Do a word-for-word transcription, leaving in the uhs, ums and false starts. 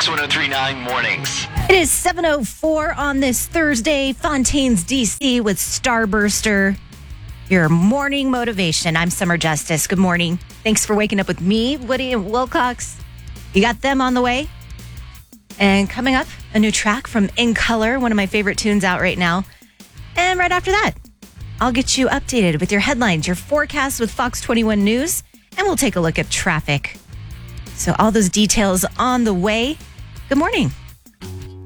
X one oh three point nine Mornings. It is seven oh four on this Thursday. Fontaine's D C with Starburster. Your morning motivation. I'm Summer Justice. Good morning. Thanks for waking up with me, Woody and Wilcox. You got them on the way. And coming up, a new track from In Color, one of my favorite tunes out right now. And right after that, I'll get you updated with your headlines, your forecast with Fox twenty-one News, and we'll take a look at traffic. So all those details on the way. Good morning.